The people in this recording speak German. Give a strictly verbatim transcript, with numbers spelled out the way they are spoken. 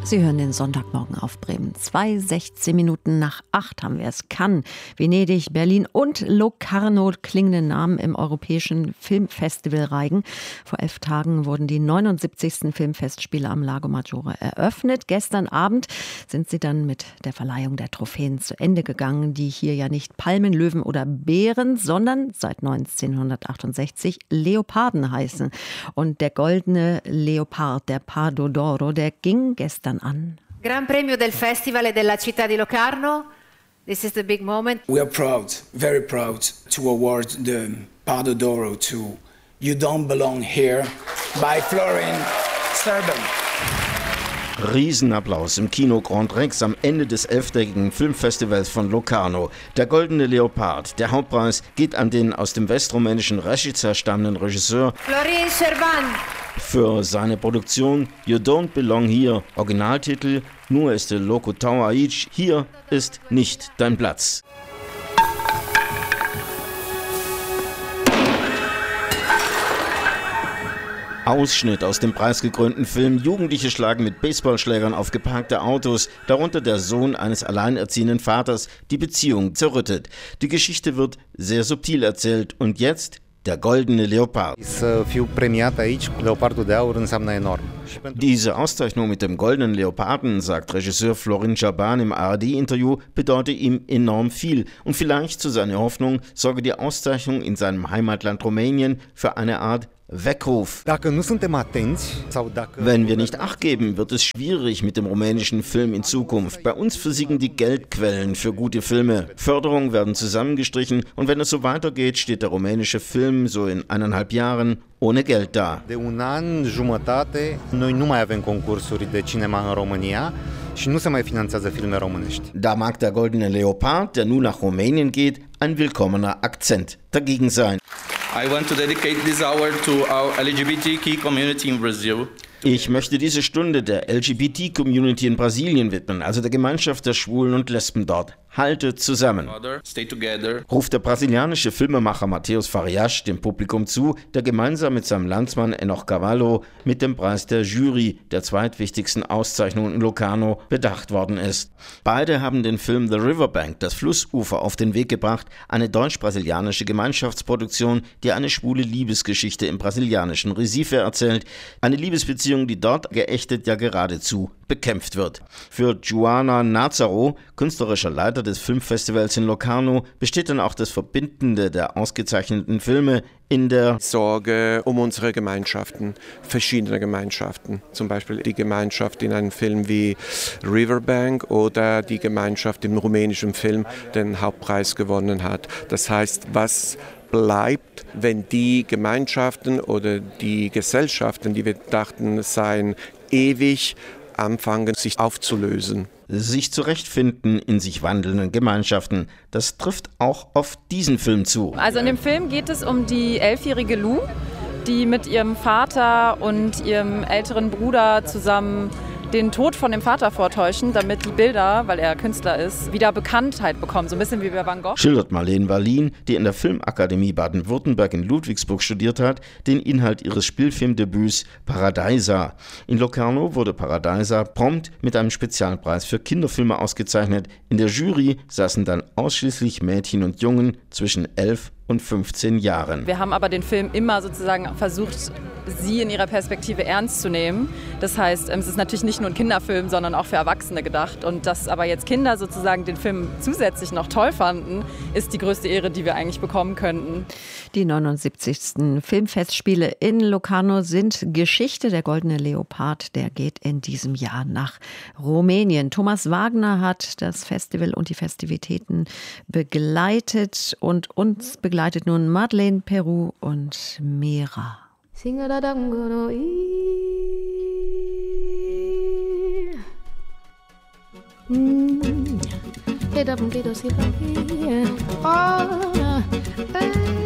Sie hören den Sonntagmorgen auf Bremen. Zwei, sechzehn Minuten nach acht haben wir es. Cannes, Venedig, Berlin und Locarno klingende Namen im Europäischen Filmfestival reigen. Vor elf Tagen wurden die neunundsiebzigsten Filmfestspiele am Lago Maggiore eröffnet. Gestern Abend sind sie dann mit der Verleihung der Trophäen zu Ende gegangen, die hier ja nicht Palmen, Löwen oder Bären, sondern seit neunzehnhundertachtundsechzig Leoparden heißen. Und der goldene Leopard, der Pardo d'Oro, der ging gestern an. Gran Premio del Festival della Città di Locarno. This is the big moment. We are proud, very proud, to award the Pardo d'Oro to You Don't Belong Here by Florin Serban. Riesenapplaus im Kino Grand Rex am Ende des elftägigen Filmfestivals von Locarno. Der Goldene Leopard, der Hauptpreis, geht an den aus dem westrumänischen Rešica stammenden Regisseur Florin Serban. Für seine Produktion You Don't Belong Here, Originaltitel Nu este locul tău aici, hier ist nicht dein Platz. Ausschnitt aus dem preisgekrönten Film. Jugendliche schlagen mit Baseballschlägern auf geparkte Autos, darunter der Sohn eines alleinerziehenden Vaters, die Beziehung zerrüttet. Die Geschichte wird sehr subtil erzählt und jetzt der Goldene Leopard. Diese Auszeichnung mit dem Goldenen Leoparden, sagt Regisseur Florin Serban im A R D-Interview, bedeutet ihm enorm viel. Und vielleicht, zu seiner Hoffnung, sorge die Auszeichnung in seinem Heimatland Rumänien für eine Art Weckruf. Wenn wir nicht Acht geben, wird es schwierig mit dem rumänischen Film in Zukunft. Bei uns versiegen die Geldquellen für gute Filme. Förderungen werden zusammengestrichen und wenn es so weitergeht, steht der rumänische Film so in eineinhalb Jahren ohne Geld da. De un an jumătate, noi nu mai avem concursuri de cinema în România și nu se mai finanțează filme românești. Da mag der Goldene Leopard, der nun nach Rumänien geht, ein willkommener Akzent dagegen sein. I want to dedicate this hour to our L G B T Q community in Brazil. Ich möchte diese Stunde der L G B T-Community in Brasilien widmen, also der Gemeinschaft der Schwulen und Lesben dort. Haltet zusammen, Stay together. Ruft der brasilianische Filmemacher Matheus Farias dem Publikum zu, der gemeinsam mit seinem Landsmann Enoch Cavallo mit dem Preis der Jury, der zweitwichtigsten Auszeichnung in Locarno, bedacht worden ist. Beide haben den Film The Riverbank, das Flussufer, auf den Weg gebracht, eine deutsch-brasilianische Gemeinschaftsproduktion, die eine schwule Liebesgeschichte im brasilianischen Recife erzählt, eine Liebesbeziehung, die dort geächtet ja geradezu bekämpft wird. Für Joana Nazaro, künstlerischer Leiter des Filmfestivals in Locarno, besteht dann auch das Verbindende der ausgezeichneten Filme in der Sorge um unsere Gemeinschaften, verschiedene Gemeinschaften. Zum Beispiel die Gemeinschaft in einem Film wie Riverbank oder die Gemeinschaft im rumänischen Film, der den Hauptpreis gewonnen hat. Das heißt, was bleibt, wenn die Gemeinschaften oder die Gesellschaften, die wir dachten, seien ewig, anfangen, sich aufzulösen. Sich zurechtfinden in sich wandelnden Gemeinschaften. Das trifft auch auf diesen Film zu. Also in dem Film geht es um die elfjährige Lou, die mit ihrem Vater und ihrem älteren Bruder zusammen den Tod von dem Vater vortäuschen, damit die Bilder, weil er Künstler ist, wieder Bekanntheit bekommen. So ein bisschen wie bei Van Gogh. Schildert Marlene Wallin, die in der Filmakademie Baden-Württemberg in Ludwigsburg studiert hat, den Inhalt ihres Spielfilmdebüts Paradisa. In Locarno wurde Paradisa prompt mit einem Spezialpreis für Kinderfilme ausgezeichnet. In der Jury saßen dann ausschließlich Mädchen und Jungen zwischen elf und fünfzehn Jahren. Wir haben aber den Film immer sozusagen versucht, sie in ihrer Perspektive ernst zu nehmen. Das heißt, es ist natürlich nicht nur ein Kinderfilm, sondern auch für Erwachsene gedacht. Und dass aber jetzt Kinder sozusagen den Film zusätzlich noch toll fanden, ist die größte Ehre, die wir eigentlich bekommen könnten. Die neunundsiebzigsten Filmfestspiele in Locarno sind Geschichte. Der Goldene Leopard, der geht in diesem Jahr nach Rumänien. Thomas Wagner hat das Festival und die Festivitäten begleitet und uns begleitet nun Madeleine Peru und Mera. Mm.